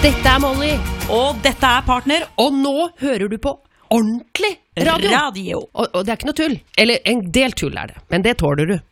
Dette Molly, Og dette Partner og nå hører du på ordentlig radio. Radio. Og det ikke noe tull. Eller en del tull det, men det tåler du.